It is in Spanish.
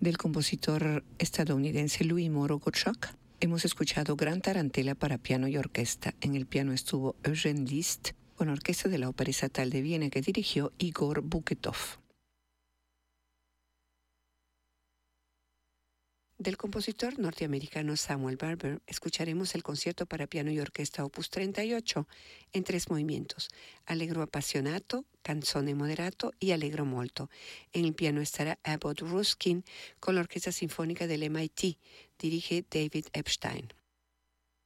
Del compositor estadounidense Louis Moreau Gottschalk, hemos escuchado Gran Tarantela para piano y orquesta. En el piano estuvo Eugene Liszt, con orquesta de la Ópera Estatal de Viena que dirigió Igor Buketov. Del compositor norteamericano Samuel Barber escucharemos el concierto para piano y orquesta opus 38 en 3 movimientos: Allegro appassionato, Canzone moderato y Allegro molto. En el piano estará Abbott Ruskin con la Orquesta Sinfónica del MIT, dirige David Epstein.